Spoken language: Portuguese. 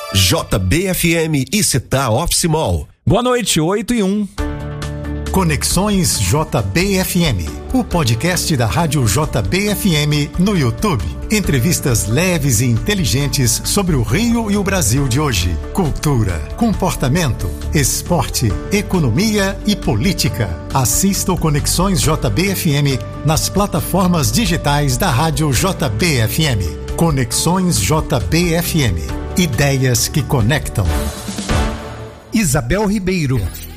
JBFM e Città Office Mall. Boa noite, 8:01. Conexões JBFM, o podcast da Rádio JBFM no YouTube. Entrevistas leves e inteligentes sobre o Rio e o Brasil de hoje. Cultura, comportamento, esporte, economia e política. Assista o Conexões JBFM nas plataformas digitais da Rádio JBFM. Conexões JBFM. Ideias que conectam. Isabel Ribeiro.